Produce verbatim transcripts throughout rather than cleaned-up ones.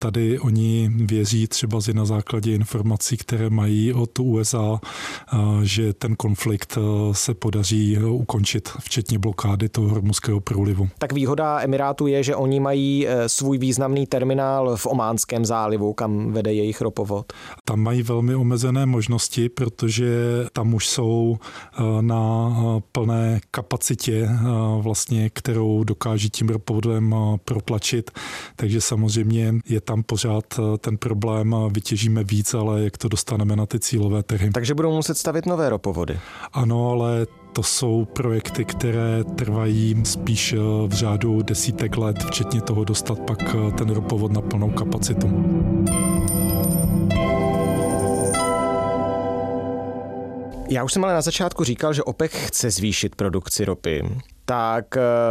tady oni věří třeba i na základě informací, které mají od U S A, že ten konflikt se podaří ukončit, včetně blokády toho hormuzského průlivu. Tak výhoda Emirátů je, že oni mají svůj významný terminál v Ománském zálivu, kam vede jejich ropovod. Tam mají velmi omezené možnosti, protože tam už jsou na plné kapacitě, vlastně, kterou dokáží tím ropovodem protlačit. Takže samozřejmě je tam pořád ten problém, vytěžíme víc, ale jak to dostaneme na ty cílové trhy. Takže budou muset stavět nové ropovody. Ano, ale to jsou projekty, které trvají spíš v řádu desítek let, včetně toho dostat pak ten ropovod na plnou kapacitu. Já už jsem ale na začátku říkal, že OPEC chce zvýšit produkci ropy. Tak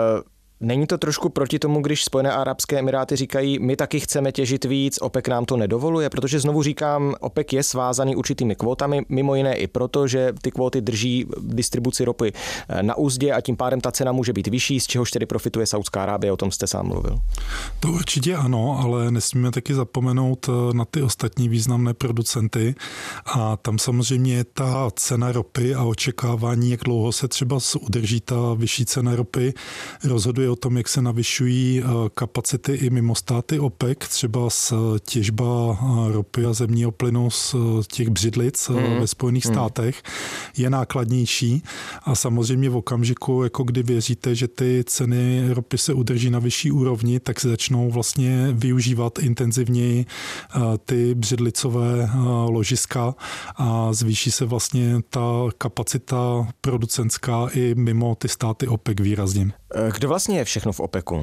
není to trošku proti tomu, když Spojené arabské emiráty říkají, my taky chceme těžit víc, OPEC nám to nedovoluje? Protože znovu říkám, OPEC je svázaný určitými kvótami, mimo jiné i proto, že ty kvóty drží distribuci ropy na uzdě a tím pádem ta cena může být vyšší, z čehož tedy profituje Saudská Arábie, o tom jste sám mluvil. To určitě ano, ale nesmíme taky zapomenout na ty ostatní významné producenty a tam samozřejmě ta cena ropy a očekávání, jak dlouho se třeba udrží ta vyšší cena ropy, rozhoduje o tom, jak se navyšují kapacity i mimo státy OPEC, třeba z těžba ropy a zemního plynu z těch břidlic mm. ve Spojených mm. státech je nákladnější a samozřejmě v okamžiku, jako kdy věříte, že ty ceny ropy se udrží na vyšší úrovni, tak se začnou vlastně využívat intenzivněji ty břidlicové ložiska a zvýší se vlastně ta kapacita producentská i mimo ty státy OPEC výrazně. Kdo vlastně je všechno v OPECu?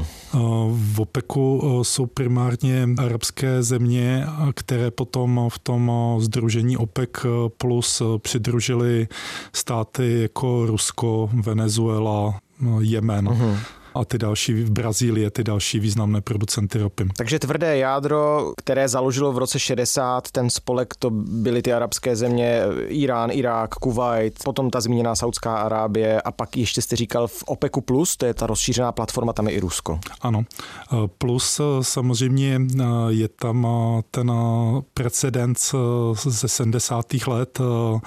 V OPECu jsou primárně arabské země, které potom v tom sdružení OPEC plus přidružily státy jako Rusko, Venezuela, Jemen. Uh-huh. A ty další v Brazílii, ty další významné producenty ropy. Takže tvrdé jádro, které založilo v roce šedesát, ten spolek, to byly ty arabské země, Irán, Irák, Kuvajt, potom ta zmíněná Saudská Arábie a pak ještě jste říkal v OPECu plus, to je ta rozšířená platforma, tam je i Rusko. Ano. Plus samozřejmě je tam ten precedens ze sedmdesátých let,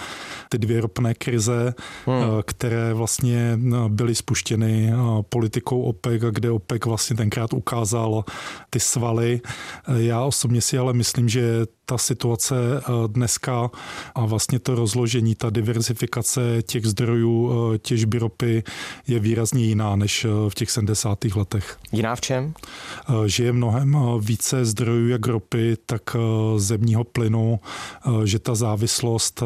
ty dvě ropné krize, hmm. které vlastně byly spuštěny politikou OPEC, kde OPEC vlastně tenkrát ukázal ty svaly. Já osobně si ale myslím, že ta situace dneska a vlastně to rozložení, ta diverzifikace těch zdrojů těžby ropy je výrazně jiná než v těch sedmdesátých letech. Jiná v čem? Že je mnohem více zdrojů jak ropy, tak zemního plynu, že ta závislost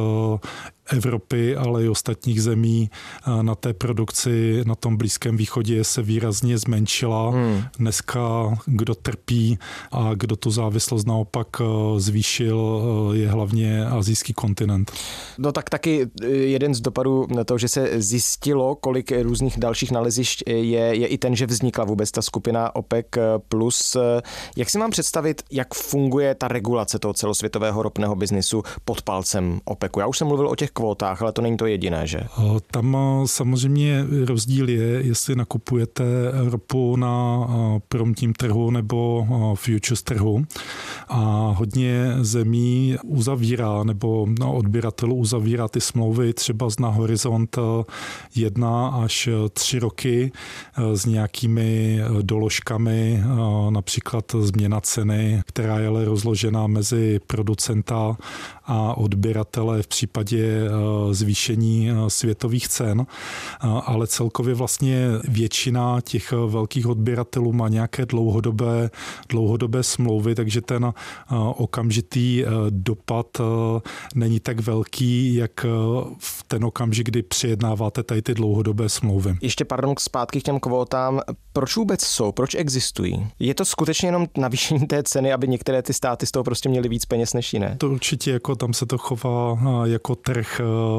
Evropy, ale i ostatních zemí na té produkci na tom Blízkém východě se výrazně zmenšila. Hmm. Dneska kdo trpí a kdo tu závislost naopak zvýšil, je hlavně asijský kontinent. No tak taky jeden z dopadů na to, že se zjistilo, kolik různých dalších nalezišť je, je i ten, že vznikla vůbec ta skupina OPEC plus. Jak si mám představit, jak funguje ta regulace toho celosvětového ropného biznisu pod palcem OPECu? Já už jsem mluvil o těch kvótách, ale to není to jediné, že? Tam samozřejmě rozdíl je, jestli nakupujete ropu na promptním trhu nebo futures trhu. A hodně zemí uzavírá nebo odběratelů uzavírá ty smlouvy třeba na horizont jedna až tři roky s nějakými doložkami, například změna ceny, která je ale rozložená mezi producenta a odběratele v případě zvýšení světových cen, ale celkově vlastně většina těch velkých odběratelů má nějaké dlouhodobé, dlouhodobé smlouvy, takže ten okamžitý dopad není tak velký, jak v ten okamžik, kdy přijednáváte tady ty dlouhodobé smlouvy. Ještě pardon, zpátky k těm kvótám. Proč vůbec jsou? Proč existují? Je to skutečně jenom navýšení té ceny, aby některé ty státy z toho prostě měly víc peněz než jiné? To určitě jako tam se to chová jako trh,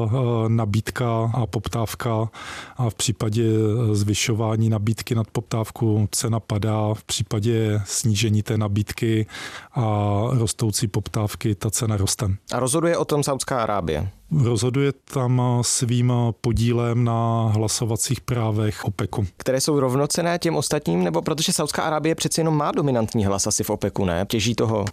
nabídka a poptávka a v případě zvyšování nabídky nad poptávku cena padá, v případě snížení té nabídky a rostoucí poptávky ta cena roste. A rozhoduje o tom Saudská Arábie? Rozhoduje tam svým podílem na hlasovacích právech OPECu. Které jsou rovnocenné těm ostatním, nebo protože Saudská Arábie přeci jenom má dominantní hlas asi v OPECu, ne? Těží toho?